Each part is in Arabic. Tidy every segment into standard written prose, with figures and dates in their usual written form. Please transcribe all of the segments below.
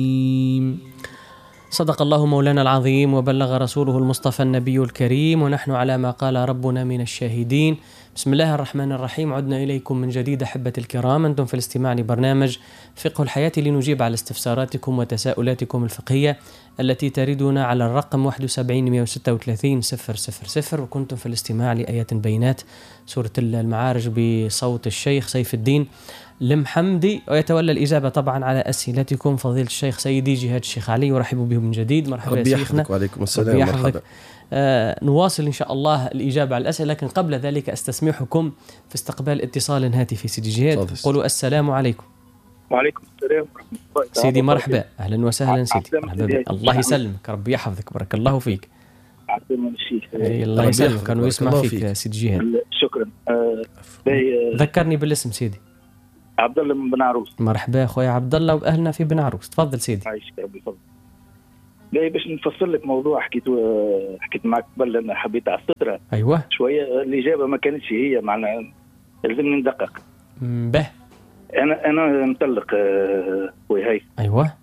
صدق الله مولانا العظيم وبلغ رسوله المصطفى النبي الكريم، ونحن على ما قال ربنا من الشاهدين. بسم الله الرحمن الرحيم. عدنا إليكم من جديد أحبة الكرام، أنتم في الاستماع لبرنامج فقه الحياة لنجيب على استفساراتكم وتساؤلاتكم الفقهية التي تردنا على الرقم 71 136 000، وكنتم في الاستماع لآيات بينات سورة المعارج بصوت الشيخ سيف الدين المحمدي، ويتولى الإجابة طبعا على أسئلتكم فضيلة الشيخ سيدي جهاد الشيخ علي، ورحب به من جديد. مرحبا يا شيخنا. وعليكم السلام. مرحبا. نواصل إن شاء الله الإجابة على الأسئلة، لكن قبل ذلك أستسمحكم في استقبال اتصال هاتفي. سيدي جهاد، قولوا السلام عليكم. وعليكم السلام ورحمة الله. سيدي مرحبا، أهلا وسهلا سيدي. مرحبا. الله يسلمك، ربي يحفظك، بارك الله فيك. الله يسلمك، كانوا يسمع فيك سيدي جهاد. شكرا. ذكرني بالاسم سيدي. عبد الله من بن عروس. مرحبا اخويا عبد الله وأهلنا في بن عروس، تفضل سيدي. عايشك ربي يفضل. جاي باش نفصل لك موضوع حكيت معك قبل، انا حبيت على السترة. ايوه شويه الاجابه ما كانتش هي، معناها لازمني ندقق. به انا مطلق وهي. ايوه.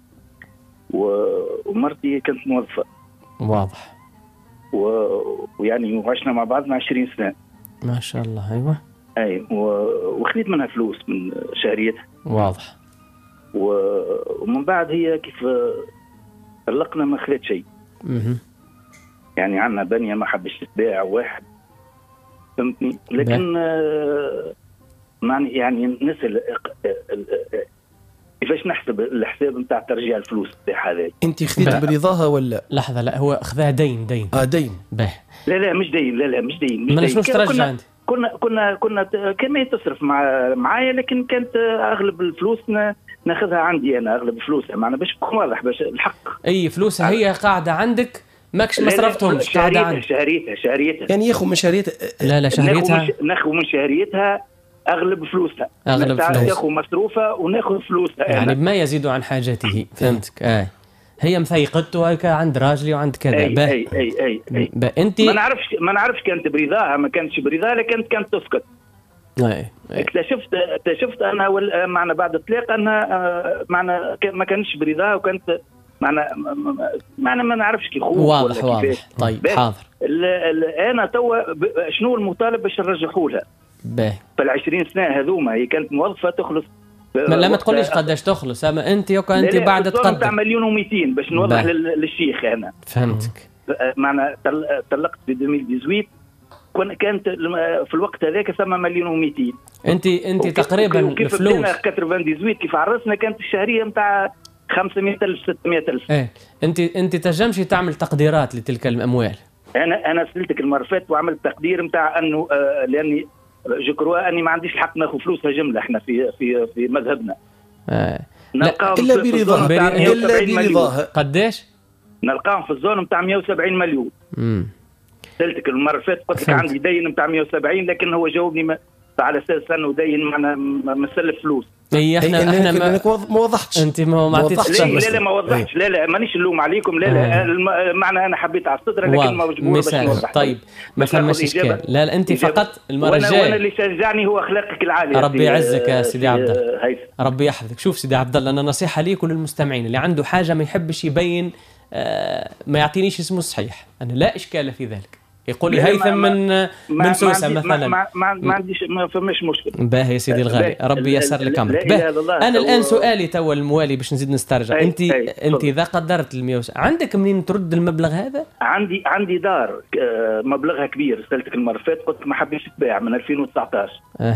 ومرتي كانت موظفه. واضح. ويعني وعشنا مع بعضنا 20 سنه. ما شاء الله. ايوه. اي وخذيت منها فلوس من شهريتها. واضح. ومن بعد هي كيف طلقنا ما خذت شيء. يعني عندنا بنيه ما حبش تتباع واحد، فهمتني؟ لكن يعني نسأل كيفاش نحسب الحساب نتاع ترجيع الفلوس تاع هذا. انت خذيت برضاها ولا؟ لحظه، لا هو اخذها دين. دين. به لا مش دين. لا مش دين. ما نجمش ترجع عندي. كنا كما تصرف معايا، لكن كانت اغلب الفلوس ناخذها عندي انا، اغلب فلوسها، معنا باش تكون واضح، باش الحق. اي فلوسها هي قاعده عندك، ماكش ما صرفتهمش، قاعده عندك. شهريتها يعني ياخذ من شهريتها. لا شهريتها ناخذ من شهريتها اغلب فلوسها. ناخذ مصروفه وناخذ فلوسها يعني بما يزيد عن حاجته. فهمتك. هي مثيقته هيك عند راجلي وعند كذا. اي انت ما نعرفش كانت برضاها، ما كانتش برضاها، لكن كانت تسكت. اكتشفت انا معنا بعد الطلاق انها معنا ما كانش برضاها، وكانت معنا ما نعرفش كي خوف. واضح. طيب حاضر. انا توا شنو المطالب باش نرجحوا لها في 20 سنه هذوما؟ هي كانت موظفه تخلص. ما تقوليش قداش تخلص، اما انت بعد تقدم تاع 1,200,000 باش نوضح للشيخ انا. فهمتك. معنا طلقت في 2018، كانت في الوقت هذاك ثم 1,200,000. انت تقريبا الفلوس 98 كيف عرسنا كانت الشهريه نتاع 500,000 600,000. انت تنجمش تعمل تقديرات لتلك الاموال. انا سالتك المره فاتت وعملت تقدير نتاع انه لاني جكروا اني ما عنديش الحق ناخذ فلوسها جمله. احنا في مذهبنا الا برضاها. قداش نلقاهم في الزون نتاع 170 مليون. سالتك المره اللي فاتت قلت لك عندي دين نتاع 170، لكن هو جاوبني على اساس انه دين معنا مسلف فلوس. اي احنا ما وضحتش. انت ما عطيتش. لا ما وضحتش. لا مانيش نلوم عليكم. لا معنى انا حبيت على الصدر، لكن ما مجبور باش نوضح. طيب ما فهمش اشكال. لا انت فقط المره الجايه. وانا اللي شجعني هو اخلاقك العاليه. ربي يعزك يا سيدي عبد الله، ربي يحفظك. شوف سيدي عبد الله، انا نصيحه ليك وللمستمعين اللي عنده حاجه ما يحبش يبين، ما يعطينيش اسمه الصحيح، انا لا اشكال في ذلك. يقول لي هيثم من سوسة مثلا. ما عنديش، ما فماش مشكل. باهي يا سيدي الغالي، ربي يسر لك امرك. انا الان سؤالي تو الموالي باش نزيد نسترجع. انت اذا قدرت عندك منين ترد المبلغ هذا؟ عندي دار مبلغها كبير، سالتك المره فاتت قلت ما حبيتش تباع من 2019.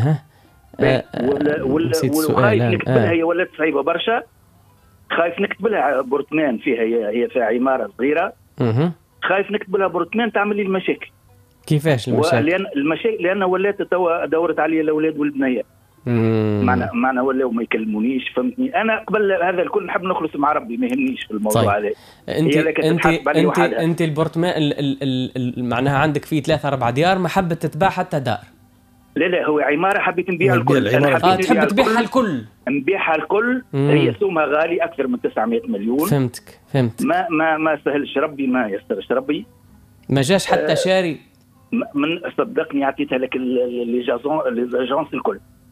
وخايف نكتب لها، هي ولات صعيبه برشا، خايف نكتب لها برطمان فيها، هي فيها عماره صغيره. خايف نكتب لها برطمان تعمل لي المشاكل. كيفاش المشاكل؟ لأن ولات توا دورت علي الأولاد والبنية. معنا ولاو ما يكلمونيش، فهمتني؟ أنا قبل هذا الكل نحب نخلص مع ربي، ما يهمنيش في الموضوع هذا. أنت البرطمان معناها عندك فيه 3-4 ديار، ما حبت تتباع حتى دار. لا هو عمارة حبيت نبيعها الكل. تحب تبيعها الكل؟ نبيعها الكل. هي سومها غالي أكثر من 900 مليون. فهمتك. ما سهلش ربي، ما يسترش ربي. ما جاش حتى شاري؟ من صدقني عطيتها لك ليجونس الكل.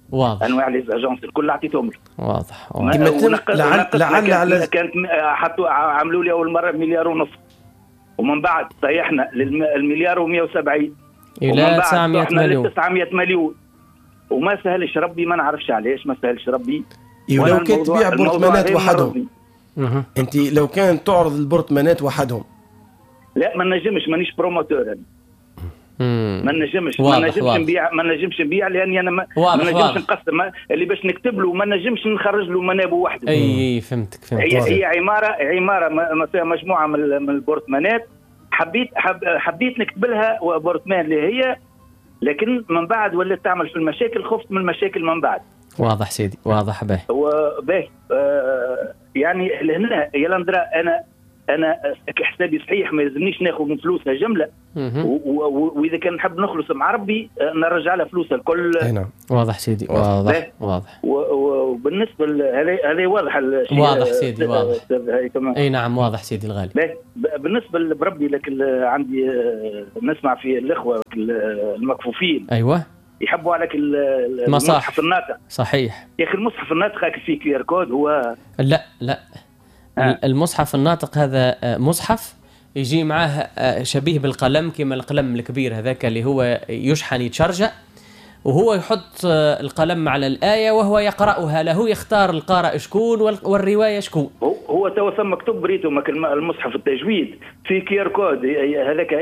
واضح. انواع لي اجونس الكل عطيتهم له. واضح. لعل كانت حطوا عملوا لي اول مره 1.5 مليار، ومن بعد طيحنا للمليار و170 الى 900 مليون. 900 مليون، وما سهلش ربي، ما نعرفش علاش ما سهلش ربي. ولو كنت تبيع برطمانات وحدهم، انت لو كان تعرض البرطمانات وحدهم، لا ما نجمش، مانيش بروموتور أنا. ما نجمش ما نجمش نبيع لاني انا ما نجمش نقسم اللي باش نكتب له، ما نجمش نخرج له منابه وحده. اي فهمتك. هي عماره ما فيها مجموعه من البرطمانات، حبيت نكتب لها برطمان اللي هي، لكن من بعد ولات تعمل في المشاكل، خفت من المشاكل من بعد. واضح سيدي، واضح. باهي يعني لهنا يا لندرا انا حسابي صحيح، ما يلزمنيش ناخذ من فلوسها جمله، واذا كان نحب نخلص مع ربي نرجع لها فلوسها الكل. واضح سيدي، واضح. وبالنسبه هذا واضح سيدي، واضح. اي نعم، واضح سيدي الغالي. بالنسبه بربي لك عندي نسمع في الاخوه المكفوفين، ايوه، يحبوا عليك المصحف الناطق. صحيح يا اخي، المصحف الناطق فيه QR كود. هو لا المصحف الناطق هذا مصحف يجي معاه شبيه بالقلم، كما القلم الكبير هذاك اللي هو يشحن يتشرجع، وهو يحط القلم على الآية وهو يقرأها له، يختار القارئ شكون والرواية شكون. هو تو ثم مكتوب بريتو المصحف التجويد في QR كود هذاك.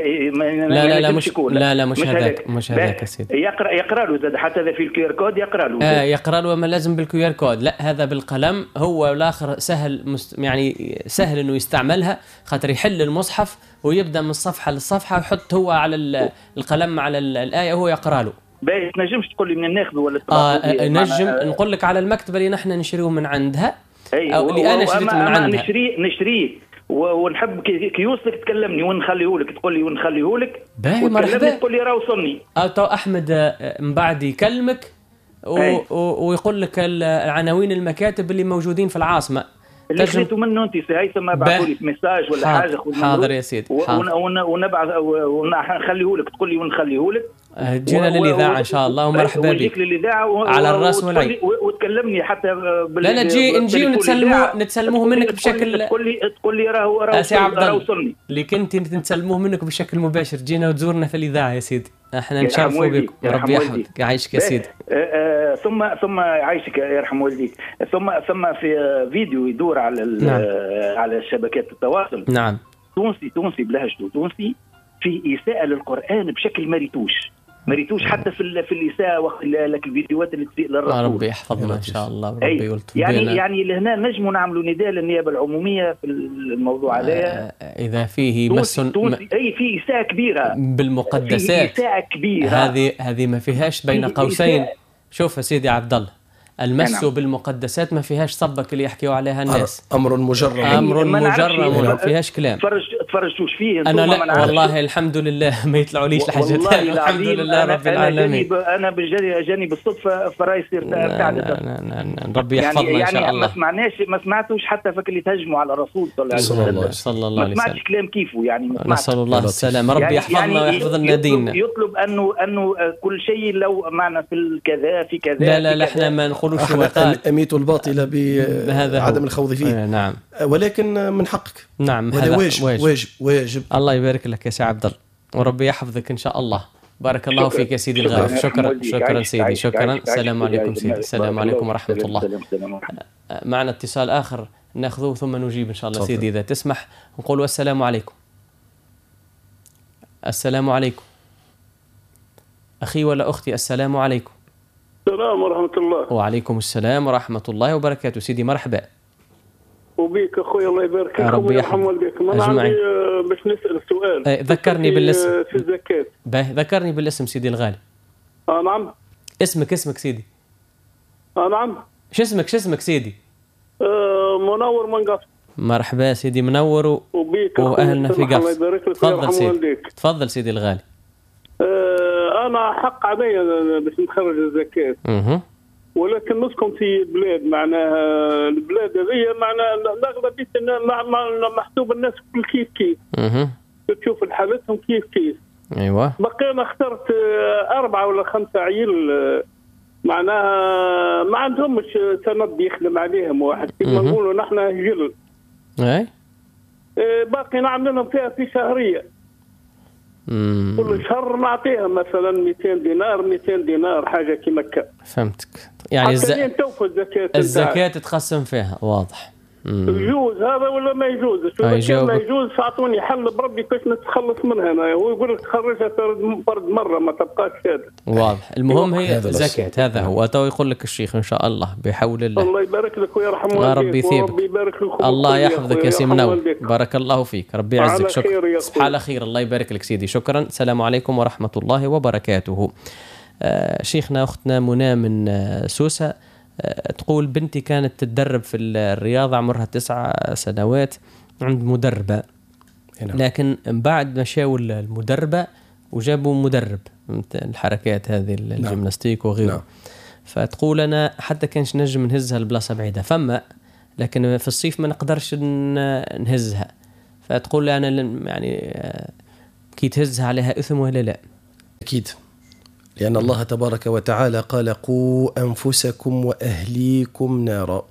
مش هذاك سيدي. يقرأ له زاد، حتى هذا في QR كود يقرأ له. يقرأ له، ما لازم بالQR كود، لا هذا بالقلم. هو والآخر يعني سهل إنه يستعملها، خاطر يحل المصحف ويبدأ من الصفحة للصفحة ويحط هو على القلم على الآية وهو يقرأ له. باهي، تنجمش تقول لي من الناخذ ولا نجم نقول لك على المكتبه اللي نحن نشريه من عندها، او اللي انا شريت من عندها. نشريه ونحب كي يوصلك تكلمني ونخليه لك، تقول لي ونخليه لك. باهي، مرحبا. تقول لي راه وصلني. تو احمد من بعد يكلمك ويقول لك العناوين المكاتب اللي موجودين في العاصمه. اللي خذيته منه انت سي هيثم، ابعثوا لي في ميساج ولا حاجه. حاضر يا سيدي، ونبعث ونخليه لك، تقول لي ونخليه لك. جينا للإذاعة إن شاء الله، ومرحبا بك على الرأس والعين. وتكلمني حتى لا نجي ونتسلموه منك بشكل. تقول لي راه وصلني. اللي كنت نتسلموه منك بشكل مباشر، جينا وتزورنا في الإذاعة يا سيدي، احنا نشرفوا بك. ربي يحفظك، يعيشك يا سيدي. ثم يعيشك يرحم والديك. ثم في فيديو يدور على شبكات التواصل. نعم. تونسي بلهجته تونسي، في إساءة للقرآن بشكل ما ريتوش حتى في الإساءة وقت لك الفيديوهات اللي تسيء للرسول. ربي يحفظنا إن شاء الله، وربي يلطف بنا. يعني لهنا نجموا نعملوا نداء للنيابة العمومية في الموضوع هذا. إذا فيه مس في إساءة كبيرة بالمقدسات، في إساءة كبيرة. هذه ما فيهاش بين قوسين. شوف يا سيدي عبد الله، المس بالمقدسات ما فيهاش صبك اللي يحكيوا عليها الناس. امر مجرم، وما فيهاش كلام. تفرجتوا فيه انا لا والله الحمد لله ما يطلعوليش الحاجات هذه، الحمد لله رب العالمين. انا جاني بالصدفه فراي يصير ربي يحفظنا ان شاء الله. ما سمعتوش حتى فك اللي تهجموا على الرسول صلى الله عليه وسلم. ما سمعتش كلام كيفه، نسال الله السلامه. ربي يحفظنا ويحفظ لنا ديننا. يطلب انه كل شيء لو معنا في الكذا في كذا. لا احنا ما نقولوش أميت الباطل بعدم الخوض فيه. نعم، ولكن من حقك. نعم، هذا واجب. الله يبارك لك يا سي عبد الله، وربي يحفظك إن شاء الله. بارك الله فيك يا سيدي الغالي. شكرا سيدي، شكرا. السلام عليكم سيدي. السلام عليكم ورحمة الله. معنا اتصال آخر ناخذه ثم نجيب إن شاء الله سيدي إذا تسمح. نقول السلام عليكم. السلام عليكم أخي ولا أختي، السلام عليكم. السلام ورحمة الله. وعليكم السلام ورحمة الله وبركاته سيدي، مرحبا. وبيك أخوي، الله يبارك فيك. ربي يرحم والديك. أنا عندي باش نسأل سؤال. ذكرني بالاسم. في الزكاة. ذكرني بالاسم سيدي الغالي. نعم. اسمك سيدي. نعم. شو اسمك سيدي؟ منور منقص. مرحبا سيدي منور وأهلنا في قفص. تفضل سيدي. تفضل سيدي الغالي. أنا حق علي باش نخرج الزكاة. ولكن نسكن في بلاد، معناها البلاد هذه معناها الأغلبية محسوب الناس كل كيف. تشوف حالتهم كيف. أيوة. بقي أنا اخترت 4 ولا 5 عيال معناها ما عندهمش سند يخدم عليهم واحد كما نقولوا نحن جل. باقي نعمل لهم فيها في شهريه. كل شهر نعطيها مثلا 200 دينار 200 دينار حاجه كيما هكا. فهمتك. يعني الزكاه تتقسم فيها. واضح. يجوز هذا ولا ما يجوزش؟ ما يجوز فاعطوني حل بربي كيف نتخلص منها. أنا هو يقول لك خرجها فرد مره ما تبقاش هذا. واضح. المهم هي زكاة. هذا هو. تو يقول لك الشيخ ان شاء الله بحول الله. الله يبارك لك ويرحم والديك. ربي يثيبك. الله يحفظك يا سي منور. بارك الله فيك. ربي يعزك. شكرا. على خير. الله يبارك لك سيدي. شكرا. السلام عليكم ورحمة الله وبركاته. شيخنا أختنا منى من سوسة تقول بنتي كانت تتدرب في الرياضة عمرها 9 سنوات عند مدربة، لكن بعد ما شاوا المدربة وجابوا مدرب الحركات هذه الجيمناستيك وغيره. فتقول أنا حتى كانش نجم نهزها البلاصة بعيدة فما، لكن في الصيف ما نقدرش نهزها. فتقول أنا يعني كي تهزها عليها إثم ولا لا؟ أكيد، لأن الله تبارك وتعالى قال قوا أنفسكم وأهليكم نارا.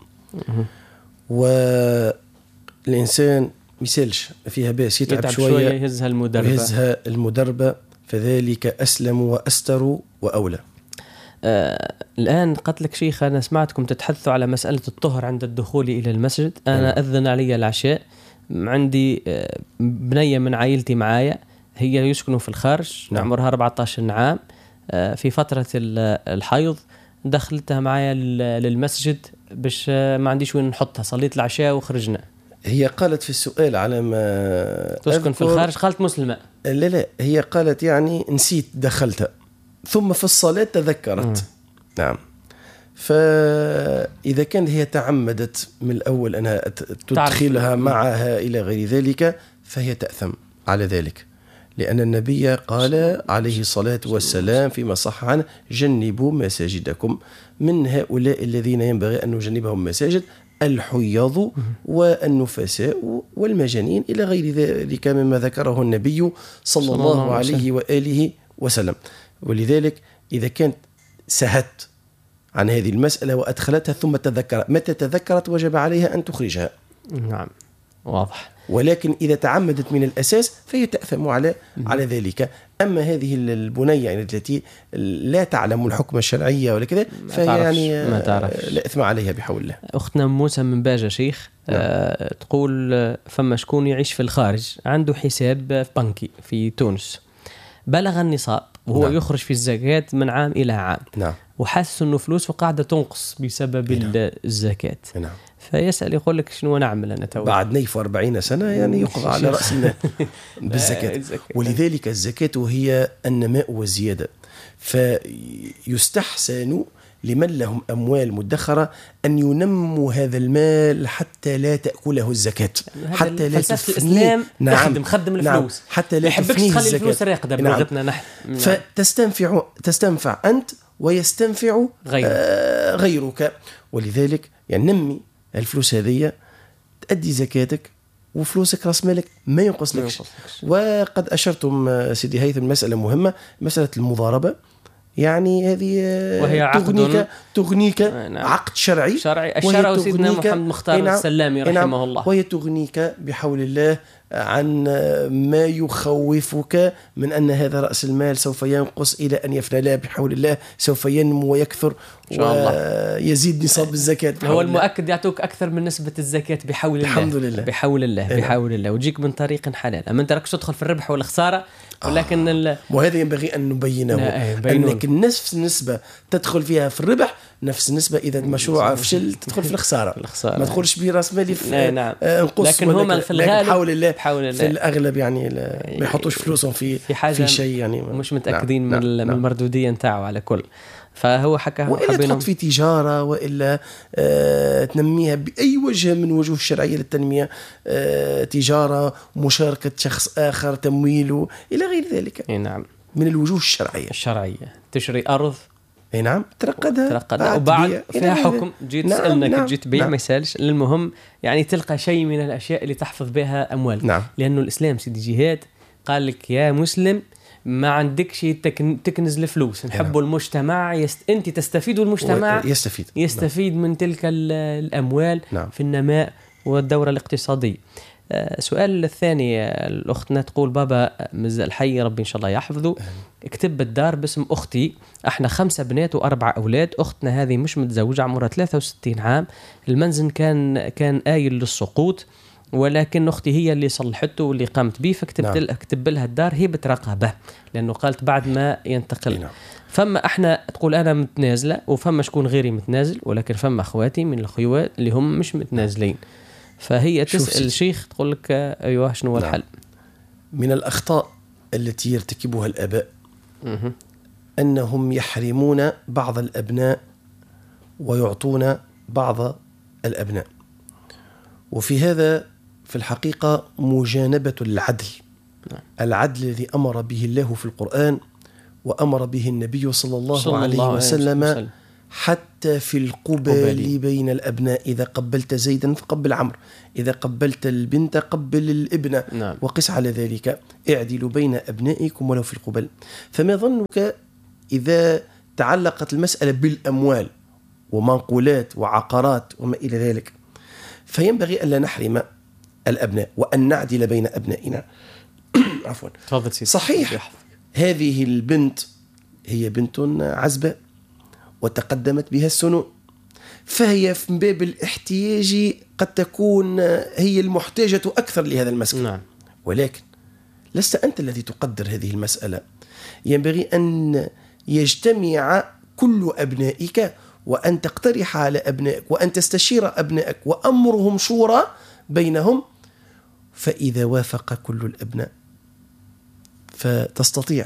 والإنسان مثالش فيها باس يتعب شوية يهزها المدربة فذلك أسلم وأستر وأولى. الآن قلت لك شيخ، أنا سمعتكم تتحدثوا على مسألة الطهر عند الدخول إلى المسجد. أنا أذن علي العشاء، عندي بنية من عائلتي معايا، هي يسكنوا في الخارج، عمرها 14 عام. في فترة الحيض دخلتها معايا للمسجد باش ما عنديش وين نحطها، صليت العشاء وخرجنا. هي قالت في السؤال على ما تسكن في الخارج، قالت مسلمة. لا هي قالت يعني نسيت دخلتها ثم في الصلاة تذكرت. نعم. فإذا كانت هي تعمدت من الأول أنها تدخلها معها إلى غير ذلك فهي تأثم على ذلك، لأن النبي قال عليه الصلاة والسلام فيما صح عنه جنبوا مساجدكم. من هؤلاء الذين ينبغي أن نجنبهم مساجد الحيض والنفساء والمجانين إلى غير ذلك مما ذكره النبي صلى الله عليه وآله وسلم. ولذلك إذا كانت سهت عن هذه المسألة وأدخلتها ثم تذكرت، متى تذكرت وجب عليها أن تخرجها. نعم واضح. ولكن إذا تعمدت من الأساس فهي تأثم على لذلك. أما هذه البنية يعني التي لا تعلم الحكم الشرعية ولا كذا فهي يعني لا إثم عليها بحول الله. أختنا موسى من باجة شيخ تقول فما شكون يعيش في الخارج عنده حساب بنكي في تونس، بلغ النصاب وهو يخرج في الزكاة من عام إلى عام، وحاسس أنه فلوسه قاعدة تنقص بسبب الزكاة. فيسأل يقول لك شنو نعمل أنا تو بعد نيف 40 سنة يعني يقضى على رأس المال بالزكاة. ولذلك الزكاة هي النماء والزيادة، فيستحسن لمن لهم أموال مدخرة أن ينموا هذا المال حتى لا تأكله الزكاة، حتى لا تفنيه. نعم خدم الفلوس. نعم. حتى لا تفنيه تخلي الفلوس راقدة بلغتنا نحن. فتستنفع أنت ويستنفع غيرك. ولذلك يعني نمي الفلوس هذه تأدي زكاتك وفلوسك راس مالك ما ينقص لكش. وقد أشرتم سيدي هيثم مسألة مهمة، مسألة المضاربة. يعني هذه وهي تغنيك عقد شرعي الشرع سيدنا محمد مختار السلامي رحمه الله، وهي تغنيك بحول الله عن ما يخوفك من أن هذا رأس المال سوف ينقص إلى أن يفنى. لا، بحول الله سوف ينمو ويكثر ويزيد نصاب الزكاة. هو المؤكد يعطوك أكثر من نسبة الزكاة بحول الله. الحمد لله. بحول الله وجيك من طريق حلال. أما أنت راكش تدخل في الربح والخسارة، ولكن وهذا ينبغي أن نبينه، أنك نفس النسبة تدخل فيها في الربح، نفس النسبة إذا المشروع فشل تدخل في الخسارة. ما تدخلش برأس مالي في انقص. لكن هما في الغالب بحول الله في الأغلب يعني ما يحطوش فلوسهم في شيء يعني مش متأكدين من المردودية نتاعه على كل. فهو حكاها وإلا تحط في تجارة، وإلا تنميها بأي وجه من وجوه الشرعية للتنمية، تجارة، مشاركة شخص آخر، تمويله إلى غير ذلك. نعم. من الوجوه الشرعية تشري أرض. نعم. ترقدها وبعد فيها حكم جيت تسألنا جيت تبيع ما يسالش. المهم يعني تلقى شيء من الأشياء اللي تحفظ بها أموالك. نعم. لأنه الإسلام سيدي جهاد قال لك يا مسلم ما عندكش تكنز الفلوس، نحبوا المجتمع أنت تستفيد والمجتمع يستفيد من تلك الأموال في النماء والدورة الاقتصادية. سؤال الثاني، الأختنا تقول بابا مازال حي ربي إن شاء الله يحفظه، اكتب الدار باسم أختي، احنا 5 بنات و4 أولاد، أختنا هذه مش متزوجة عمرها 63 عام، المنزل كان آيل للسقوط، ولكن أختي هي اللي صلحته واللي قامت به، فكتب لها الدار هبة رقبة، لأنه قالت بعد ما ينتقل. فما احنا تقول أنا متنازلة، وفما شكون غيري متنازل، ولكن فما أخواتي من الأخوات اللي هم مش متنازلين، فهي تسأل الشيخ تقول لك أيوة شنو هو الحل؟ من الأخطاء التي يرتكبها الآباء أنهم يحرمون بعض الأبناء ويعطون بعض الأبناء، وفي هذا في الحقيقة مجانبة العدل، العدل الذي أمر به الله في القرآن وأمر به النبي صلى الله عليه وسلم حتى في القبال بين الأبناء، إذا قبلت زيدا فقبل عمرو، إذا قبلت البنت قبل الابن، وقس على ذلك، اعدلوا بين أبنائكم ولو في القبل. فما ظنك إذا تعلقت المسألة بالأموال ومنقولات وعقارات وما إلى ذلك؟ فينبغي ألا نحرم الأبناء وأن نعدل بين أبنائنا. عفوا. صحيح هذه البنت هي بنت عزباء وتقدمت بها السنون، فهي في باب الاحتياج قد تكون هي المحتاجة أكثر لهذا المسكن، ولكن لست أنت الذي تقدر هذه المسألة. ينبغي أن يجتمع كل أبنائك وأن تقترح على أبنائك وأن تستشير أبنائك وأمرهم شورى بينهم، فإذا وافق كل الأبناء فتستطيع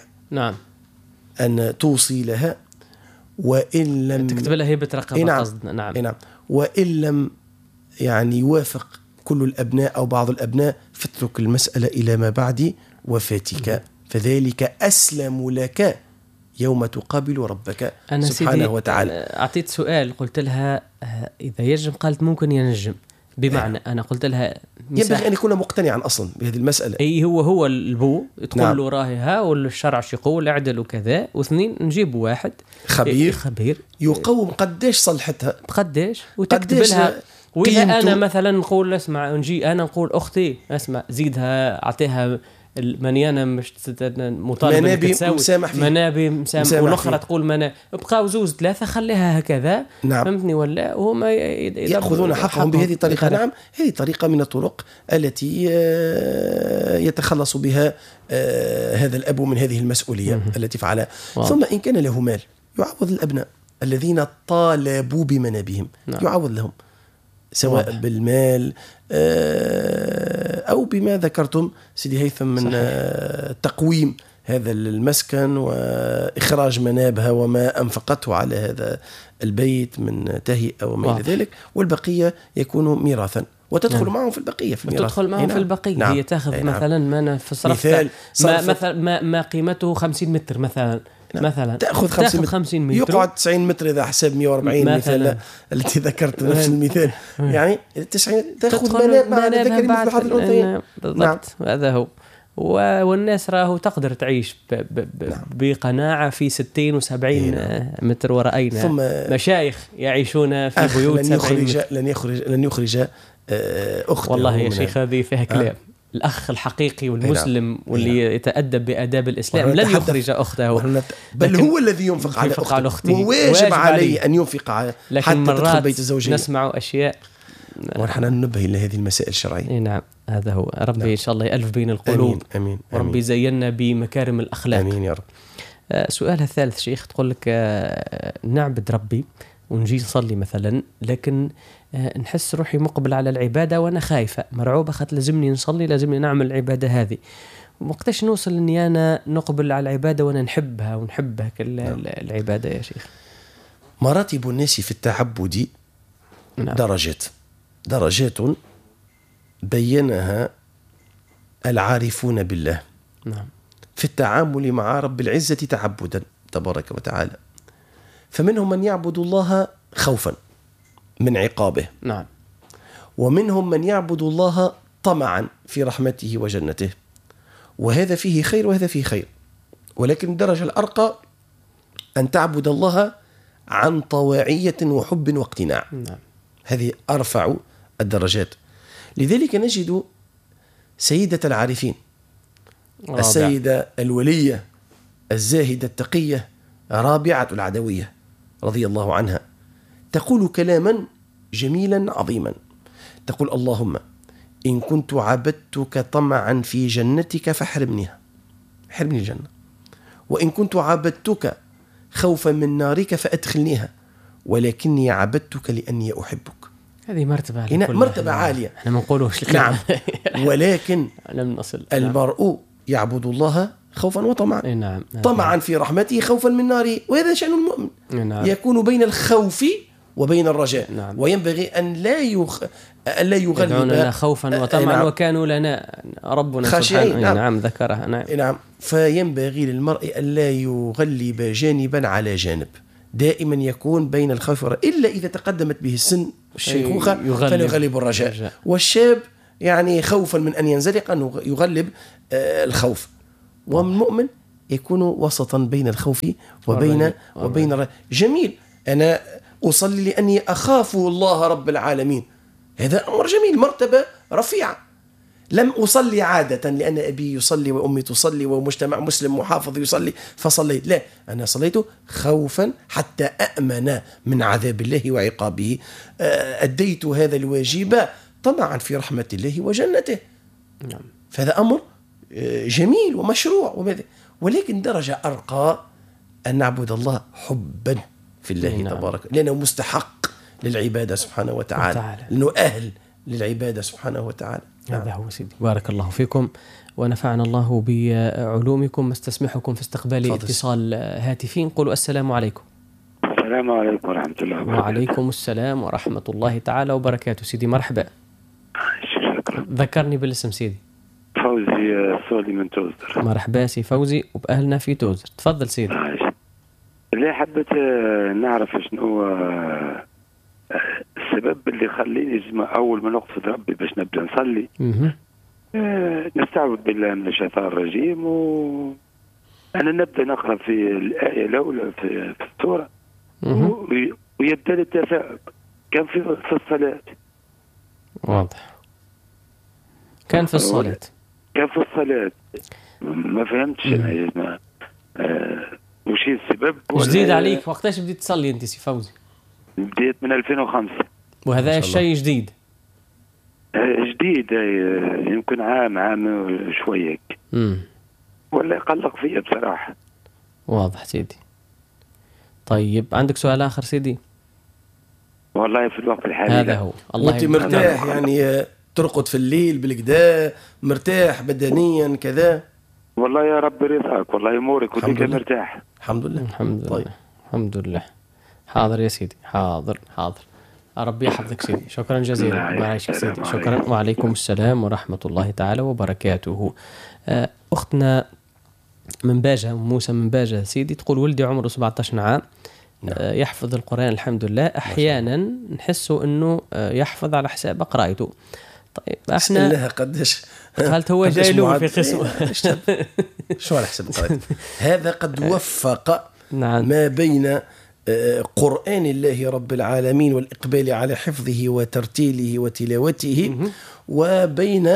أن توصي لها، وإن لم تكتب لها هبة رقبة قصدنا. نعم. وإن لم يعني يوافق كل الأبناء أو بعض الأبناء فاترك المسألة إلى ما بعد وفاتك، فذلك أسلم لك يوم تقابل ربك سبحانه وتعالى. أعطيت سؤال قلت لها إذا ينجم، قالت ممكن ينجم، بمعنى أنا قلت لها ينبغي أن يكون مقتنعا أصلا بهذه المسألة. أي هو البو تقول له راهي ها والشرع يقول اعدل وكذا، واثنين نجيب واحد خبير يقوم قداش صلحتها قداش وتكتب لها. وإذا أنا مثلا نقول اسمع، نجي أنا نقول أختي اسمع زيدها أعطيها المنيانة مش مطالبة منابي مسامح، والأخرى تقول ابقاو 2-3 خليها هكذا. فهمتني ولا هم يأخذون حقهم بهذه الطريقة. نعم، هذه طريقة من الطرق التي يتخلص بها هذا الأب من هذه المسؤولية التي فعلها. ثم إن كان له مال يعوض الأبناء الذين طالبوا بمنابهم، يعوض لهم سواء بالمال أو بما ذكرتم سيدي هيثم من تقويم هذا المسكن وإخراج منابها وما أنفقته على هذا البيت من تهيئة وما إلى ذلك، والبقية يكون ميراثا وتدخل معهم في البقية في الميراث. تدخل معهم في البقية. هي تاخذ مثلا ما في صرف ما قيمته 50 متر مثلا تأخذ 50 متر يقعد 90 متر إذا حسب 140 مثلا التي ذكرت نفس المثال يعني 90 تأخذ مناب مع ذكر مثل حظ الأنثيين. بالضبط هذا هو. والناس راهو تقدر تعيش بقناعة في 60 و70 متر، ورأينا مشايخ يعيشون في بيوت لن يخرج أخته. والله يا شيخ هذه فيها كلام. الأخ الحقيقي والمسلم واللي يتأدب بآداب الإسلام لن يخرج أخته، بل هو الذي ينفق على أخته، وواجب عليه أن ينفق على حتى تدخل بيت الزوجية. نسمع أشياء ونحن ننبه إلى هذه المسائل الشرعية. نعم هذا هو. ربي إن شاء الله يألف بين القلوب. أمين. وربي زينا بمكارم الأخلاق. أمين يا رب. سؤالها الثالث شيخ تقول لك نعبد ربي ونجي نصلي مثلا، لكن نحس روحي مقبل على العبادة وأنا خايفة مرعوبة، خاطر لازمني نصلي، لازمني نعمل العبادة هذه. وقتاش نوصل إني أنا نقبل على العبادة وأنا نحبها ونحبها العبادة يا شيخ؟ مراتب الناس في التعبد درجات بينها العارفون بالله في التعامل مع رب العزة تعبدا تبارك وتعالى. فمنهم من يعبد الله خوفا من عقابه، ومنهم من يعبد الله طمعا في رحمته وجنته، وهذا فيه خير وهذا فيه خير. ولكن الدرجة الأرقى أن تعبد الله عن طواعية وحب واقتناع. هذه أرفع الدرجات. لذلك نجد سيدة العارفين السيدة الولية الزاهدة التقية رابعة العدوية رضي الله عنها تقول كلاما جميلا عظيما، تقول: اللهم إن كنت عبدتك طمعا في جنتك فاحرمنيها، احرمني الجنة، وإن كنت عبدتك خوفا من نارك فأدخلنيها، ولكني عبدتك لأني أحبك. هذه مرتبة عالية. احنا ما نقولوش. نعم. ولكن المرء يعبد الله خوفا وطمعا. نعم. طمعا في رحمته، خوفا من ناره، وهذا شأن المؤمن. يكون بين الخوف وبين الرجاء. وينبغي أن لا يغلب. يدعوننا خوفا وطمعا وكانوا لنا ربنا سبحانه. نعم ذكرها. نعم. فينبغي للمرء أن لا يغلب جانبا على جانب، دائما يكون بين الخوف والرجاء، إلا إذا تقدمت به السن الشيخوخة فليغلب الرجاء. والشاب يعني خوفا من أن ينزلق أنه يغلب الخوف، والمؤمن يكون وسطا بين الخوف وبين الرجاء. جميل. أنا أصلي لأني أخاف الله رب العالمين، هذا أمر جميل، مرتبة رفيعة. لم أصلي عادة لأن أبي يصلي وأمي تصلي ومجتمع مسلم محافظ يصلي فصليت، لا، أنا صليت خوفا حتى أأمن من عذاب الله وعقابه. أديت هذا الواجب طمعا في رحمة الله وجنته. فهذا أمر جميل ومشروع، ولكن درجة أرقى أن نعبد الله حبا في الله تبارك، لأنه مستحق للعبادة سبحانه وتعالى، لأنه أهل للعبادة سبحانه وتعالى. هذا هو سيدي. بارك الله فيكم ونفعنا الله بعلومكم. استسمحكم في استقبال اتصال هاتفي. قولوا السلام عليكم. السلام عليكم ورحمة الله وبركاته. وعليكم السلام ورحمة الله تعالى وبركاته. سيدي مرحبا. شكرا. ذكرني بالاسم سيدي. فوزي الصولي من توزر. مرحبا سي فوزي وبأهلنا في توزر. تفضل سيدي. اللي حبيت نعرف شنو السبب اللي خليني أول ما نقصد ربي باش نبدأ نصلي نستعوذ بالله من الشيطان الرجيم، أنا نبدأ نقرأ في الآية الأولى في السورة ويبدأ التثاؤب. كان في الصلاة. واضح. كان في الصلاة. ما فهمتش أنا يا جماعة وش السبب. جديد عليك. وقتاش بديت تصلي أنت سي فوزي؟ بديت من 2005. وهذا الشيء جديد يمكن عام شوية ولا يقلق فيها بصراحة. واضح سيدي. طيب عندك سؤال آخر سيدي؟ والله في الوقت الحالي هذا هو. الله وانت مرتاح يعني ترقد في الليل بالكدا، مرتاح بدنيا كذا؟ والله يا رب رضاك، والله امورك وديك مرتاح. الحمد لله. طيب الحمد لله. حاضر يا سيدي. حاضر. ربي يحفظك سيدي. شكرا جزيلا. معايشك سيدي. شكرا. وعليكم السلام ورحمة الله تعالى وبركاته. أختنا من باجة، موسى من باجة سيدي، تقول ولدي عمره 17 عام يحفظ القرآن الحمد لله. أحيانا نحسه أنه يحفظ على حساب قراءته. طيب احنا لها قداش قالت هو جاي له في قسم شو على حساب قراءته. هذا قد وفق ما بين قرآن الله رب العالمين والإقبال على حفظه وترتيله وتلاوته وبين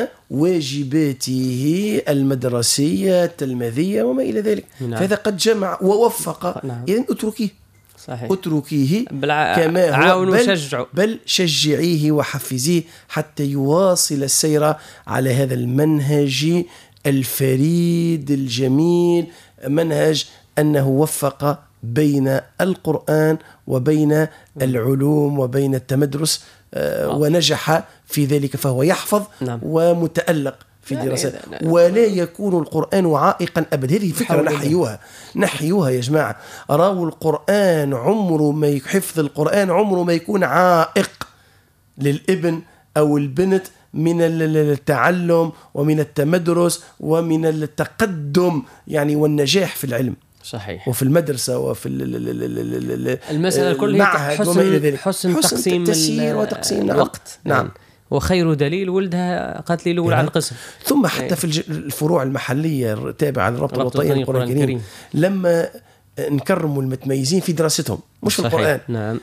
واجباته المدرسية التلميذية وما إلى ذلك. فهذا قد جمع ووفق. إذن اتركيه. صحيح. اتركيه كما هو، بل شجعيه وحفزيه حتى يواصل السير على هذا المنهج الفريد الجميل، منهج أنه وفق بين القرآن وبين العلوم وبين التمدرس ونجح في ذلك، فهو يحفظ ومتألق في دراسة ولا يكون القرآن عائقا أبدا. هذه فكرة نحيوها يا جماعة. راوا القرآن عمره ما حفظ القرآن عمره ما يكون عائق للابن أو البنت من التعلم ومن التمدرس ومن التقدم يعني والنجاح في العلم. صحيح. وفي المدرسة وفي المسألة كلها حسن تقسيم التسيير وتقسيم الوقت. نعم. وخير دليل ولدها قالت لي الأول على القسم. ثم حتى في الفروع المحلية التابعة للرابطة الوطنية للقرآن الكريم لما نكرموا المتميزين في دراستهم مش في القرآن، نعم،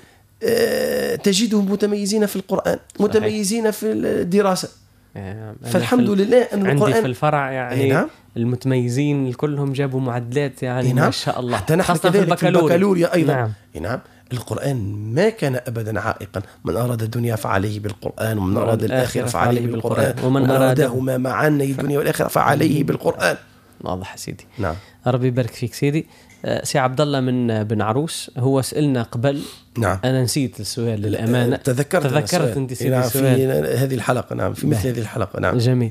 تجدهم متميزين في القرآن، متميزين في الدراسة. فالحمد لله أن عندي القرآن في الفرع يعني نعم. المتميزين كلهم جابوا معدلات يعني نعم. ما شاء الله، حتى نحن كذلك في البكالوريا أيضا. نعم. نعم. القرآن ما كان أبدا عائقا، من أراد الدنيا فعليه بالقرآن، ومن أراد الآخرة فعليه بالقرآن، ومن أرادهما معا الدنيا والآخرة فعليه بالقرآن. واضح سيدي. نعم. ربي يبارك فيك سيدي. سي عبد الله من بن عروس هو سألنا قبل. نعم. أنا نسيت السؤال للأمانة. تذكرت أنت سيدي نعم السؤال في هذه الحلقة. نعم في مثل هذه الحلقة. نعم جميل.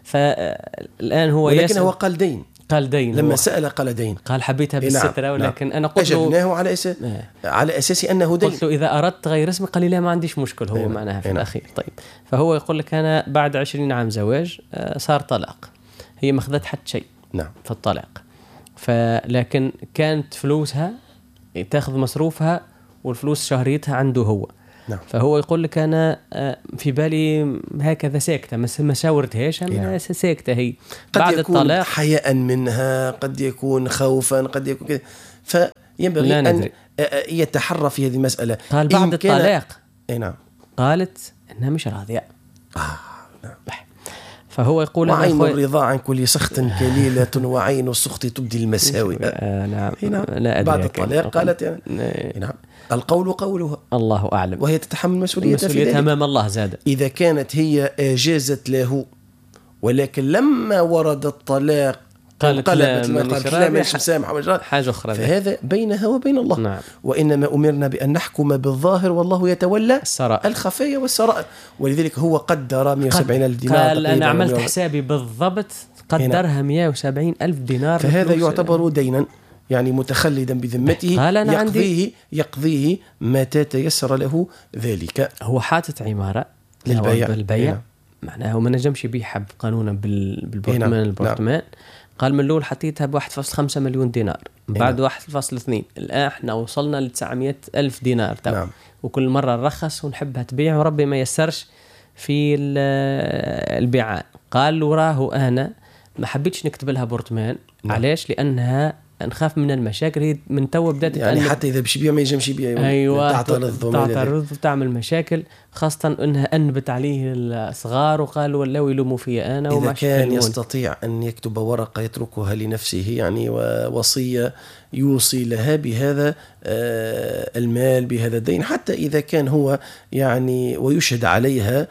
فالآن هو ولكن هو قال دين. قال دين لما سأل قال دين، قال حبيتها بالسترة. ولكن نعم. أنا قلت له أجبناه على أساس أنه دين. قلت له إذا أردت غير اسمي قال لي لا ما عنديش مشكل. هو معناها في الأخير. طيب فهو يقول لك أنا بعد 20 عام زواج صار طلاق، هي ما أخذت حتى شيء نعم في الطلاق، لكن كانت فلوسها تاخذ مصروفها والفلوس شهريتها عنده هو. نعم. فهو يقول لك أنا في بالي هكذا ساكتة، ما شاورتهاش أنا ساكتة هي بعد الطلاق، حياء منها، قد يكون خوفا، قد يكون كذا، فينبغي أن يتحرى في هذه المسألة. قال بعد الطلاق نعم قالت أنها مش راضية. نعم. فهو يقول وعين الرضا عن كل سخط كليلة وعين السخط تبدي المساوئ. نعم. لا بعد الطلاق قالت يعني نعم القول قولها، الله أعلم، وهي تتحمل مسؤوليتها أمام الله زاد. إذا كانت هي أجازت له ولكن لما ورد الطلاق قالت لا مش مسامحة حاجة أخرى، فهذا بينها وبين الله. نعم. وإنما أمرنا بأن نحكم بالظاهر والله يتولى السرائر، الخفايا والسرائر. ولذلك هو قدر 170,000 دينار. قال أنا عملت حسابي بالضبط قدرها 170,000 دينار. فهذا يعتبر دينا يعني متخلدا بذمته يقضيه متى تيسر له ذلك. هو حاطط عمارة للبيع معناه ما نجمش يبيعها قانونا بالبرطمان. قال من الأول حطيتها ب1.5 مليون دينار، بعد 1.2، الآن احنا وصلنا ل900,000 دينار. نعم. وكل مرة نرخص ونحبها تبيع وربي ما يسرش في البيعان. قال وراه أنا ما حبيتش نكتب لها برطمان. علاش؟ لأنها نخاف من المشاكل. هي من تو بدات يعني حتى إذا باش يبيع ما يجمش يبيع. أيوة تعترض وتعمل مشاكل، خاصة أنها أنبت عليه الصغار وقالوا ولاو يلوموا فيا أنا. إذا كان يستطيع أن يكتب ورقة يتركها لنفسه يعني ووصية يوصي لها بهذا المال بهذا الدين، حتى إذا كان هو يعني ويشهد عليها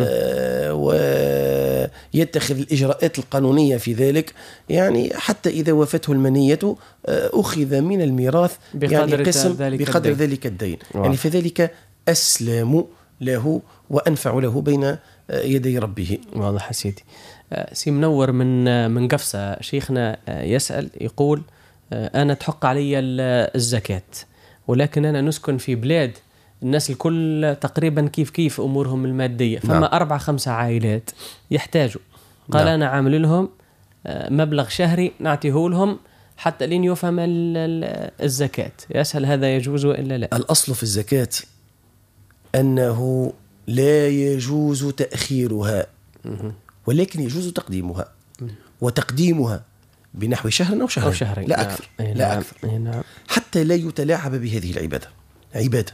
ويتخذ الإجراءات القانونية في ذلك، يعني حتى إذا وفته المنية أخذ من الميراث يعني قسم بقدر ذلك الدين. يعني فذلك أسلم له وأنفع له بين يدي ربه. واضح سيدي. سي منور من قفصة شيخنا يسأل يقول أنا تحق علي الزكاة، ولكن أنا نسكن في بلاد الناس الكل تقريبا كيف أمورهم المادية، فما 4-5 عائلات يحتاجوا. قال أنا عامل لهم مبلغ شهري نعطيه لهم حتى لين يفهم الزكاة. يسأل هذا يجوز وإلا لا؟ الأصل في الزكاة أنه لا يجوز تأخيرها، ولكن يجوز تقديمها، وتقديمها بنحو شهر أو شهرين لا أكثر. لا أكثر. نعم. حتى لا يتلاعب بهذه العبادة.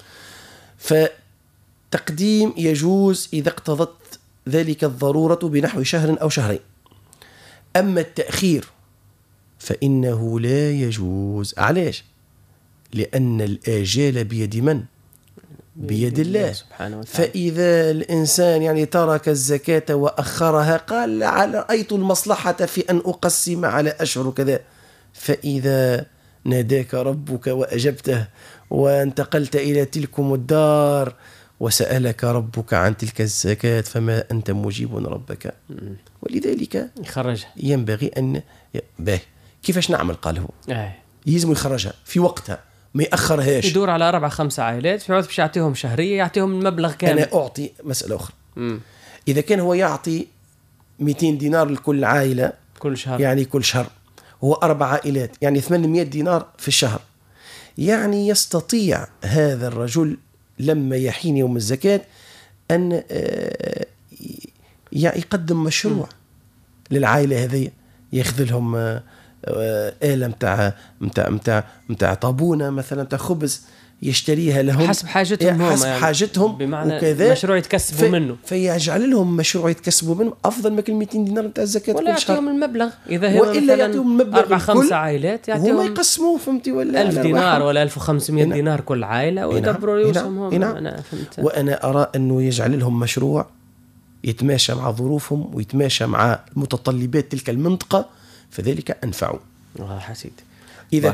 فتقديم يجوز إذا اقتضت ذلك الضرورة بنحو شهر أو شهرين. أما التأخير فإنه لا يجوز. علاش؟ لأن الآجال بيد من؟ بيد الله سبحانه وتعالى. فإذا الإنسان يعني ترك الزكاة وأخرها قال رأيت المصلحة في أن أقسم على أشهر كذا، فإذا ناداك ربك وأجبته وانتقلت إلى تلكم الدار وسألك ربك عن تلك الزكاة فما أنت مجيب ربك. ولذلك يخرجها ينبغي أن كيفاش نعمل؟ قال هو يلزم يخرجها في وقتها، ما يأخرهاش. يدور على 4-5 عائلات في عوض باش يعطيهم شهرية يعطيهم المبلغ كامل. أنا أعطي مسألة أخرى. إذا كان هو يعطي 200 دينار لكل عائلة كل شهر، يعني كل شهر هو 4 عائلات يعني 800 دينار في الشهر، يعني يستطيع هذا الرجل لما يحين يوم الزكاة أن يقدم مشروع للعائلة هذه، ياخذ لهم آلة متاع طابونة مثلا متاع خبز يشتريها لهم حسب حاجتهم هم، حسب حاجتهم، بمعنى وكذا مشروع يتكسبوا منه، فيجعل لهم مشروع يتكسبوا منه أفضل ما كل 200 دينار نتاع الزكاة ولا كل شهر، يعطيهم المبلغ إذا هو مثلا 4-5 عائلات يعطيهم هما يقسموه، فهمتي، ولا 1000 دينار ولا 1500 دينار كل عائلة ويدبروا رؤوسهم. أنا وأنا أرى أنه يجعل لهم مشروع يتماشى مع ظروفهم ويتماشى مع متطلبات تلك المنطقة، فذلك أنفع. حسيت إذا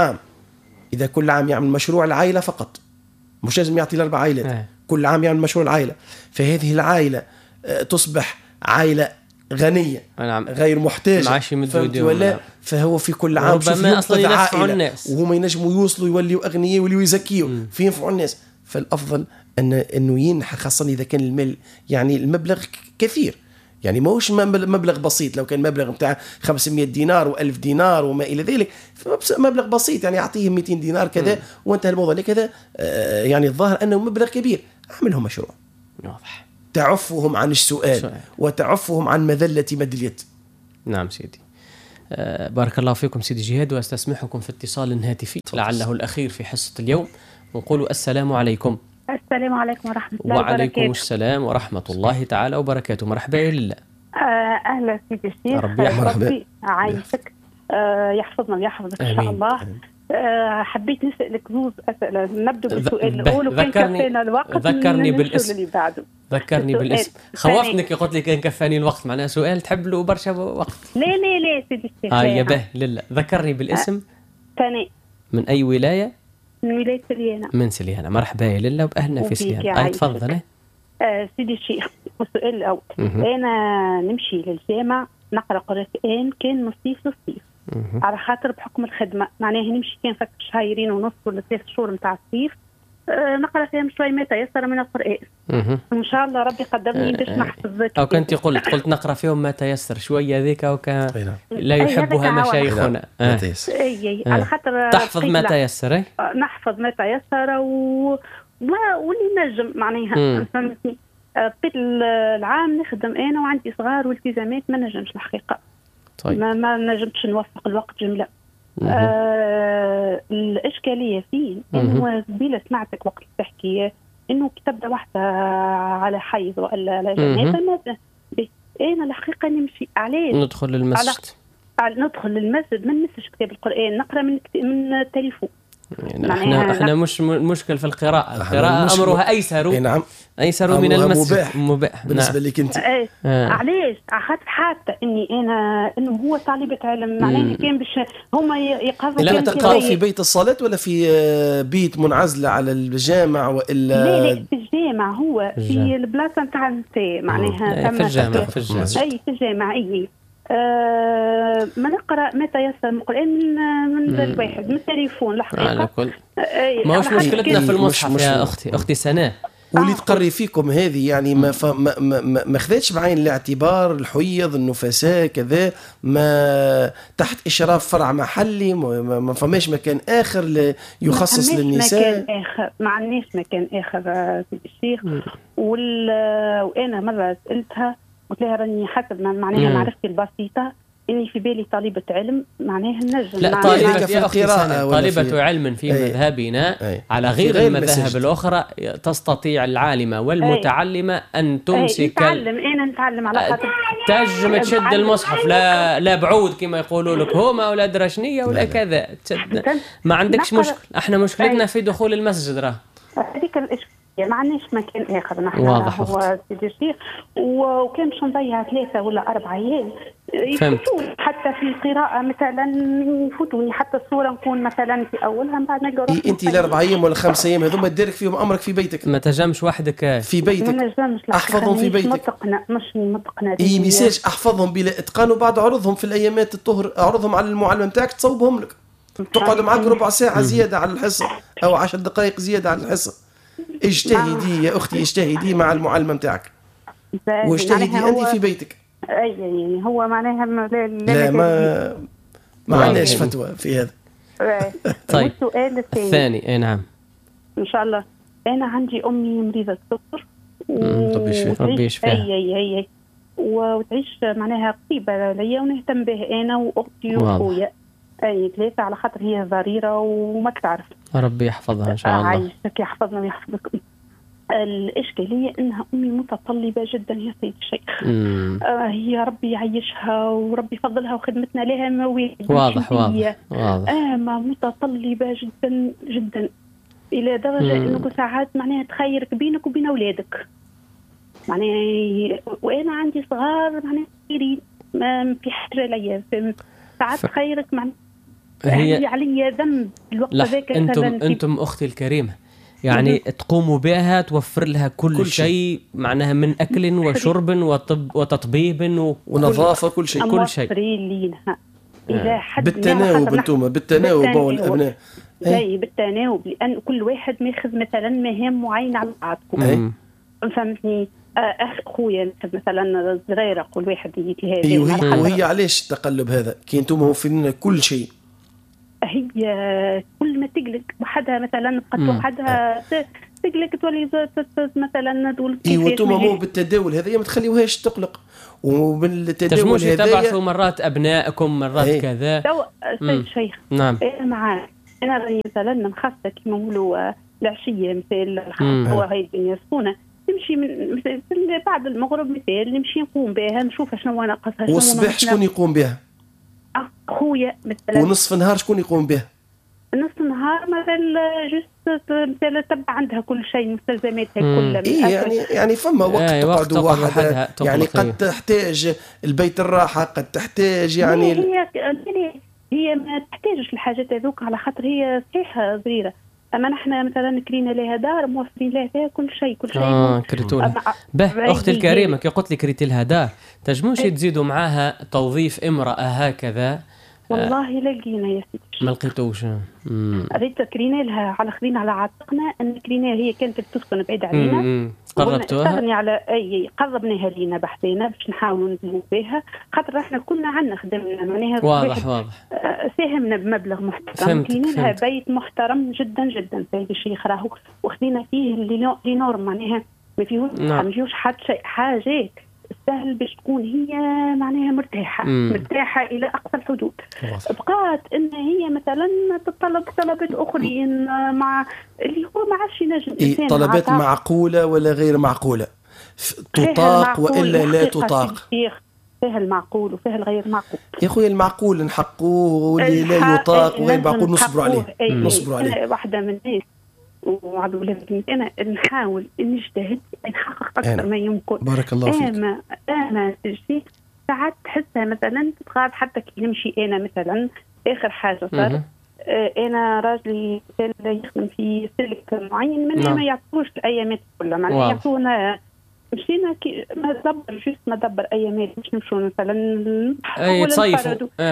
كل عام يعمل مشروع العائلة فقط، مش لازم يعطي ل4 عائلات، كل عام يعمل مشروع العائلة، فهذه العائلة تصبح عائلة غنية غير محتاجة، ولا فهو في كل عام ربما أصلا ينفع الناس وهم ينجموا يوصلوا يوليوا أغنياء يوليوا يزكيوا فينفعوا الناس. فالأفضل أنه ينحى، خاصة إذا كان المال يعني المبلغ كثير، يعني ما هوش مبلغ بسيط. لو كان مبلغ متاع 500 دينار و1000 دينار وما إلى ذلك مبلغ بسيط، يعني أعطيهم 200 دينار كذا وانتهى الموضوع. لكذا يعني الظاهر أنه مبلغ كبير، أعملهم مشروع واضح تعفهم عن السؤال وتعفهم عن مذلة مد اليد. نعم سيدي. بارك الله فيكم سيدي جهاد، واستسمحكم في اتصال هاتفي لعله الأخير في حصة اليوم، ونقول السلام عليكم. السلام عليكم ورحمة الله وبركاته. وعليكم السلام ورحمة الله تعالى وبركاته. مرحبا لله. أهلا سيدي الشيخ، ربي عايشك يحفظنا ويحفظك إن شاء الله. حبيت نسألك زوز أسئلة. نبدأ بالسؤال الأول، وكان كفينا الوقت ذكرني بالاسم اللي بعده. ذكرني بالاسم. خوفتنك قلت لي كان كفاني الوقت، معناها سؤال تحب له برشا وقت. لا سيدي الشيخ. يا به لله. ذكرني بالاسم. ثاني. من أي ولاية؟ من ولاية سليانة. من سليانة. مرحبا لله وبأهلنا في سليانة. تفضل. سيدي الشيخ، السؤال الأول، أنا نمشي للجامع نقرأ قرآن كان من صيف للصيف على خاطر بحكم الخدمة، معناها نمشي كان فك شهرين ونص ولا 3 شهور متاع الصيف، نقرأ فيهم شوي ما تيسر من القرآن. إن شاء الله ربي قدرني باش نحفظ. أو كنت قلت نقرأ فيهم ما تيسر شوية ذيك، أو لا يحبها مشايخنا. على خاطر تحفظ ما تيسر. نحفظ ما تيسر واللي نجم معناها. فهمتني؟ بقيت العام نخدم أنا وعندي صغار والتزامات، ما نجمش الحقيقة. طيب. ما نجمش نوفق الوقت جملة. الإشكالية فيه إنه قبيلة سمعتك وقت تحكي إنه تبدأ واحدة على حيض ولا على جنازة، أنا الحقيقة نمشي عليه ندخل المسجد. ندخل المسجد، ما نمسش كتاب القرآن، نقرأ من التليفون. يعني احنا مش مشكل في القراءة أمرها أيسر من المسجد. مباح بالنسبة لك أنت. علاش؟ خاطر حتى إنه هو طالبة علم، معناه كان باش هما يقرأوا. لا تقرأوا في بيت الصلاة ولا في بيت منعزلة على الجامع وإلا؟ لا في الجامع، هو في البلاصة نتاع النساء، معناها في الجامع. في الجامع ما نقرأ ما تيسر من القرآن من الواحد من التليفون الحقيقة. على كل ما هوش مشكلتنا في المصحف يا أختي سناء. واللي تقري فيكم هذه يعني ما خذتش بعين الاعتبار الحيض النفساء كذا، ما تحت إشراف فرع محلي، ما فماش مكان آخر يخصص للنساء. مكان آخر ما عندناش مكان آخر سيدي الشيخ. وأنا مرة سألتها قلت لها راني حسب معناها معرفتي البسيطة إني في بالي طالبة علم، معناها النجم. لا طالبة علم في مذهبنا على غير المذاهب الأخرى تستطيع العالمة والمتعلمة أن تمسك. أنا نتعلم على خاطر تنجم تشد المصحف، لا بعود كما يقولوا لك هما ولا درشنية ولا كذا، ما عندكش مشكل. احنا مشكلتنا في دخول المسجد. هذيك الإشكال، ما عندناش مكان آخر نحن. واضح. هو سيدي الشيخ، وكان باش نضيع 3 ولا 4 أيام يفوتوني حتى في القراءة مثلا، يفوتوني حتى الصورة نكون مثلا في أولها، من بعد نلقى أنت 4 أيام ولا 5 أيام هذوما تديرك فيهم أمرك في بيتك، ما تجمش وحدك في بيتك. ما نجمش أحفظهم في بيتك. مش متقنة. ميساج أحفظهم بلا إتقان، وبعد عرضهم في الأيامات الطهر عرضهم على المعلم نتاعك تصوبهم لك، تقعد معك ربع ساعة زيادة على الحصة أو 10 دقائق زيادة على الحصة. اجتهدي يا أختي، اجتهدي مع المعلم نتاعك واجتهدي أنت في بيتك. يعني هو معناها لا ما عندناش فتوى في هذا. طيب السؤال الثاني. نعم إن شاء الله. أنا عندي أمي مريضة السكر ربي يشفيها. هي وتعيش معناها قريبة ليا ونهتم به أنا وأختي وأخويا، أي 3 على خاطر هي ضريرة وما تعرف. ربي يحفظها إن شاء الله. عايشك يحفظنا ويحفظكم. الإشكالية أنها أمي متطلبة جدا يا سيد الشيخ. هي ربي يعيشها وربي يفضلها وخدمتنا لها مواد. واضح. ما متطلبة جدا جدا إلى درجة أنه ساعات معناها تخيرك بينك وبين أولادك، معناها وأنا عندي صغار معناها كثيرين في حاجة ليا، ساعات تخيرك معناها هي علي ذنب الوقت ذاك. أنتم أختي الكريمة يعني تقوموا بها توفر لها كل شيء معناها من أكل وشرب وتطبيب ونظافة كل شيء لينها إلى حد بالتناوب. أنتم بالتناوب والأبناء بالتناوب، لأن كل واحد ماخذ مثلا مهام معينة على بعضكم. فهمتني؟ أخويا مثلا الصغيرة كل واحد يجي هذا. وهي علاش التقلب هذا؟ كي أنتم موفرين كل شيء، هي كل ما تقلق وحدها مثلا قد وحدها تقلق تولي مثلا تقول وانتم مو بالتداول هذه ما تخليوهاش تقلق، وبالتداول هذه تبعثوا مرات أبنائكم مرات كذا. سيد شيخ نعم معاك أنا راني مثلا نخصك كما نقولوا العشية مثال هو هاي الدنيا سخونة، نمشي من بعد المغرب مثال نمشي نقوم بها نشوف شنو ناقصها. والصباح شكون يقوم بها؟ أخويا مثلا. ونصف النهار شكون يقوم به؟ نصف النهار مثلا مثلا تبع عندها كل شيء مستلزماتها كلها. يعني فما وقت تقعد وحدها، يعني قد تحتاج البيت الراحة، قد تحتاج يعني هي ما تحتاجش الحاجات هذوك على خاطر هي صحيحة صغيرة، أما نحن مثلا كرينا لها دار موفرين لها فيها كل شيء كريتوا لها. أختي الكريمة كي قلت لي كريت لها دار، تجموش تزيدوا معاها توظيف امرأة هكذا؟ والله لقينا يا سيدي ما لقيتوش. ريت كرينا لها على خذين على عاتقنا أن كرينا هي كانت تسكن بعيد علينا. قربتوها على قربناها لينا بحثينا باش نحاولوا ندلوا بها خاطر احنا كنا عندنا خدمنا معناها واضح ساهمنا بمبلغ محترم. كاين لها بيت محترم جدا جدا سيدي الشيخ راهو وخذينا فيه اللي نور معناها ما فيهوش حتى شيء حاجات سهل باش تكون هي معناها مرتاحة إلى أقصى الحدود. بقات إن هي مثلا تطلب طلبات أخرين مع اللي هو ما عادش ينجم طلبات معقولة ولا غير معقولة، تطاق وإلا لا تطاق. فيه المعقول وفيه الغير معقول. يا أخوي المعقول نحقوه واللي لا يطاق وغير معقول نصبروا عليه. واحدة من الناس وعدو لازم أنا نحاول نجتهد نحقق أكثر ما يمكن. بارك الله فيك. أنا تجي ساعات تحسها مثلا تتغاب حتى كي نمشي أنا مثلا آخر حاجة صار أنا راجلي يخدم في سلك معين من ما يعطوش الأيامات كلها معناها يعطونا مشينا كي ما دبر أيامات مش نمشوا مثلا تصيفوا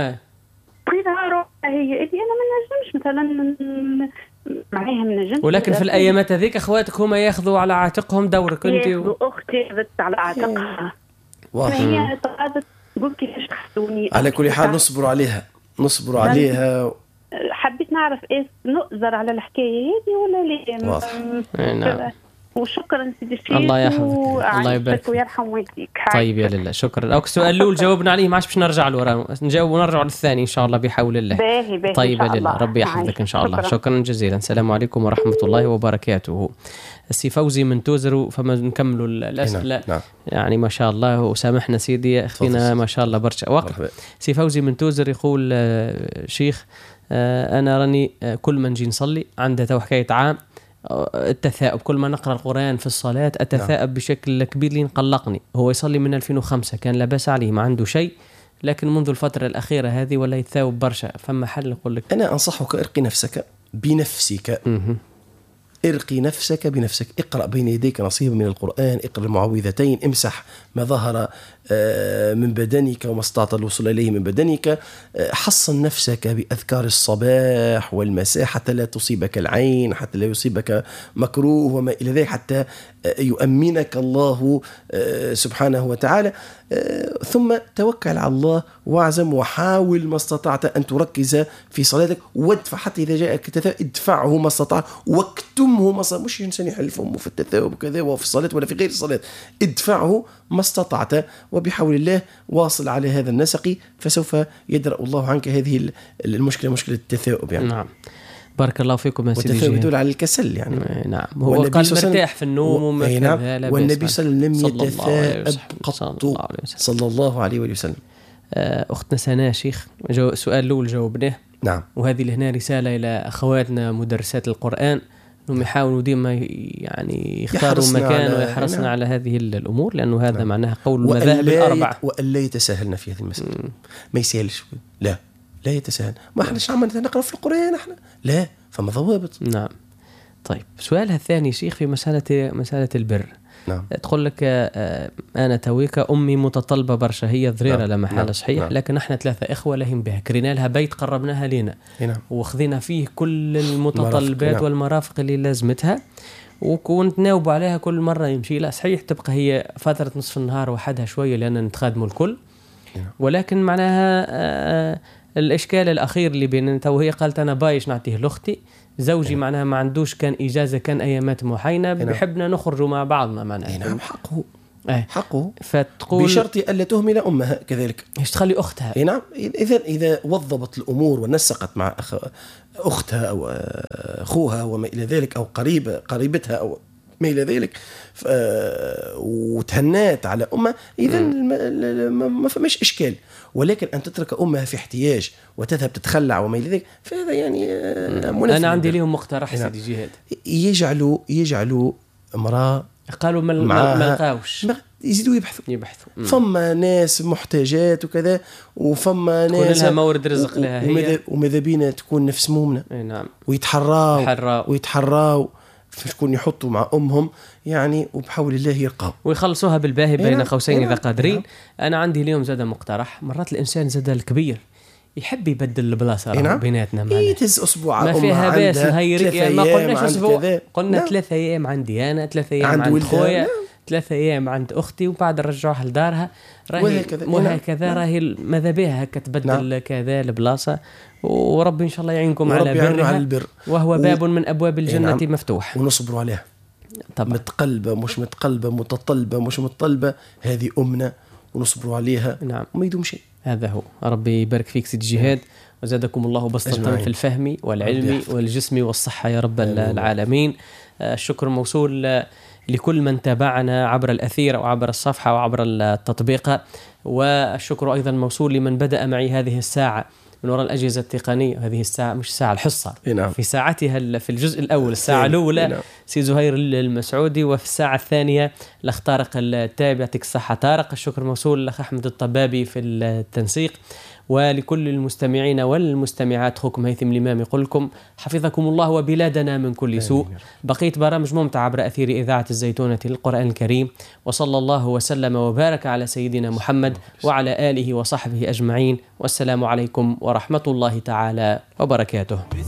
قيدها هي اللي أنا ما نجمش مثلا معاها من نجم. ولكن في الأيامات هذيك أخواتك هما ياخذوا على عاتقهم دورك أنت أختي أخذت على عاتقها. هي تقعدت تقول كيفاش تحسوني. على كل حال نصبروا عليها. حبيت نعرف إيش نؤذر على الحكاية هذه ولا لا. وشكرا سيدي الشيخ. الله يحفظك الله يبارك ويرحم والديك. طيب يا لله شكرا. أو سؤال الأول جاوبنا عليه ما عادش باش نرجع لورا نجاوب ونرجع للثاني إن شاء الله بحول الله. باهي طيب يا لله ربي يحفظك إن شاء الله. شكرا جزيلا. السلام عليكم ورحمة الله وبركاته. السي فوزي من توزر فما نكملوا الأسئلة. نعم. يعني ما شاء الله وسامحنا سيدي أخذنا ما شاء الله برشا وقت. سي فوزي من توزر يقول شيخ أنا راني كل ما نجي نصلي عنده تو حكاية عام التثاؤب كل ما نقرأ القرآن في الصلاة أتثاءب بشكل كبير لين قلقني. هو يصلي من 2005 كان لا بأس عليه ما عنده شيء لكن منذ الفترة الأخيرة هذه ولا يتثاؤب برشا. فما حل نقول لك؟ أنا أنصحك ارقي نفسك بنفسك. ارقي نفسك بنفسك. اقرأ بين يديك نصيب من القرآن، اقرأ المعوذتين، امسح ما ظهر من بدنك وما استطعت الوصول إليه من بدنك. حصن نفسك بأذكار الصباح والمساء حتى لا تصيبك العين، حتى لا يصيبك مكروه وما إلى ذلك، حتى يؤمنك الله سبحانه وتعالى. ثم توكل على الله واعزم وحاول ما استطعت أن تركز في صلاتك، وادفع حتى إذا جاءك التثاؤب ادفعه ما استطعت، واكتمه ما استطعت. مش إنسان يحلف أمه في التثاؤب وكذا وفي الصلاة ولا في غير الصلاة، ادفعه ما استطعت، وبحول الله واصل على هذا النسق، فسوف يدرأ الله عنك هذه المشكلة، مشكلة التثاؤب يعني. نعم، بارك الله فيكم يا سيدي. والتثاؤب يدل على الكسل يعني. نعم، هو قال مرتاح في النوم وما كان. والنبي صلى الله عليه وسلم لم يتثاءب قط صلى الله عليه وسلم. أختنا سناء شيخ، سؤال الأول جاوبناه. نعم. وهذه هنا رسالة إلى أخواتنا مدرسات القرآن أنهم يحاولوا ديما يعني يختاروا مكان ويحرصنا على هذه الأمور، لأنه هذا معناها قول المذاهب الأربعة. وألا يتساهلنا في هذه المسألة. ما يسهلش، لا يتساهل. ما احناش عملنا نقرأ في القرآن احنا، لا، فما ضوابط. نعم. طيب، سؤالها الثاني شيخ في مسألة البر. نعم. تقول لك أنا تويك أمي متطلبة برشا، هي ضريرة لا محالة صحيح. نعم. لكن احنا 3 إخوة لهم بها، كرينا لها بيت قربناها لنا. نعم. وخذينا فيه كل المتطلبات. نعم. والمرافق اللي لازمتها، وكنت ناوب عليها كل مرة يمشي لا صحيح تبقى هي فترة نصف النهار وحدها شوية لأننا نتخادموا الكل. نعم. ولكن معناها الإشكال الأخير اللي بيننا وهي قالت أنا بايش نعطيه لأختي، زوجي معناها ما عندوش كان إجازة، كان أيامات محاينة، بحبنا نخرجوا مع بعضنا معناها. نعم، حقه. حقه. فتقول بشرط ألا تهمل أمها كذلك، ايش تخلي أختها. نعم. إذا وضبت الأمور ونسقت مع أختها أو أخوها وما إلى ذلك، أو قريبتها أو ما إلى ذلك، وتهنات على أمها، إذا ما فماش إشكال. ولكن أن تترك أمها في احتياج وتذهب تتخلع وما إلى ذلك، فهذا يعني أنا عندي لهم مقترح سيدي جهاد، يجعلوا امرأة قالوا ما لقاوش، يزيدوا يبحثوا. فما ناس محتاجات وكذا، وفما ناس لها مورد رزق لها هي، وماذا بينا تكون نفس مؤمنة. نعم. ويتحراوا فشكون يحطوا مع أمهم يعني، وبحول الله يرقوا ويخلصوها بالباهي بين قوسين إذا قادرين. أنا عندي اليوم زاد مقترح، مرات الإنسان زاد الكبير يحب يبدل البلاصة بيناتنا، يتهز أسبوع ما فيها باس نهير، ما قلناش أسبوع، قلنا 3 أيام عندي أنا، 3 أيام عند خويا، 3 أيام عند أختي، وبعد رجعوها لدارها. وهكذا راهي ماذا بها هكا تبدل كذا البلاصة. ورب إن شاء الله يعينكم على برها، وهو باب من أبواب الجنة مفتوح. ونصبروا عليها طبعا، متقلبة مش متقلبة، متطلبة مش متطلبة، هذه أمنا ونصبروا عليها. نعم. وما يدوم شيء. هذا هو. ربي يبارك فيك سيدي جهاد، وزادكم الله بسطة في الفهم والعلم والجسم والصحة يا رب العالمين. الشكر موصول لكل من تابعنا عبر الأثير أو عبر الصفحة أو عبر التطبيق، والشكر أيضا موصول لمن بدأ معي هذه الساعة من وراء الأجهزة التقنية. هذه الساعة مش الساعة الحصة، في ساعتها في الجزء الأول الساعة الأولى سي زهير المسعودي، وفي الساعة الثانية الأخ طارق التابع، يعطيك الصحة طارق. الشكر موصول للأخ أحمد الطبابي في التنسيق، ولكل المستمعين والمستمعات. أخوكم هيثم الإمام يقول لكم حفظكم الله وبلادنا من كل سوء. بقيت برامج ممتعة عبر أثير إذاعة الزيتونة للقرآن الكريم، وصلى الله وسلم وبارك على سيدنا محمد وعلى آله وصحبه أجمعين، والسلام عليكم ورحمة الله تعالى وبركاته.